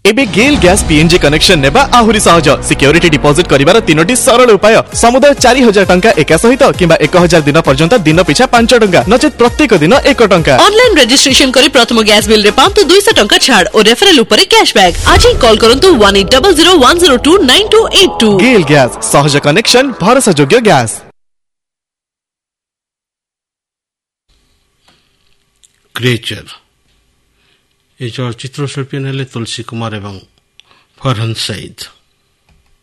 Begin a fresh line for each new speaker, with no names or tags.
एबे गेल gas PNG connection नेबा आहुरी सहज। सिक्योरिटी डिपॉजिट करिवार 3टी सरल उपाय। समुदाय 4000 टंका एका सहित किंबा 1000 दिन पर्यंत दिन पिछा 5 टंका नचेत प्रत्येक दिन 1 टंका।
ऑनलाइन रजिस्ट्रेशन करी प्रथम गैस बिल रे पांतु 200 टंका छाड़ और रेफरल ऊपर कैशबैक। आज ही कॉल करंतु 180010029282।
गेल गैस सहज कनेक्शन भरोसा योग्य गैस।
क्रिएचर ये चलचित्र शिल्पी ने तुलसी कुमार एवं फरहान सईद।